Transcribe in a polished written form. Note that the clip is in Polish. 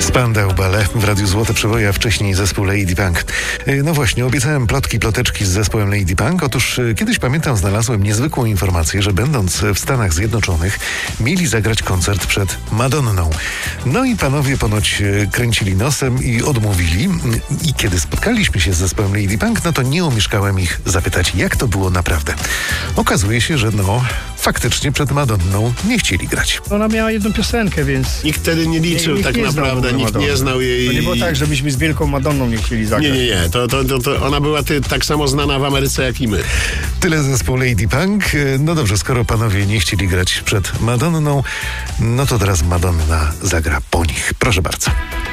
Spandau Ballet w Radiu Złote Przeboje, a wcześniej zespół Lady Punk. No właśnie, obiecałem ploteczki z zespołem Lady Punk. Otóż kiedyś, pamiętam, znalazłem niezwykłą informację, że będąc w Stanach Zjednoczonych mieli zagrać koncert przed Madonną. No i panowie ponoć kręcili nosem i odmówili. I kiedy spotkaliśmy się z zespołem Lady Punk, no to nie omieszkałem ich zapytać, jak to było naprawdę. Okazuje się, że faktycznie przed Madonną nie chcieli grać. Ona miała jedną piosenkę, więc... Nikt wtedy nie liczył nikt tak nie naprawdę, nikt nie znał jej. To nie było tak, że myśmy z Wielką Madonną nie chcieli zagrać. Nie. To ona była tak samo znana w Ameryce, jak i my. Tyle zespół Lady Punk. No dobrze, skoro panowie nie chcieli grać przed Madonną, no to teraz Madonna zagra po nich. Proszę bardzo.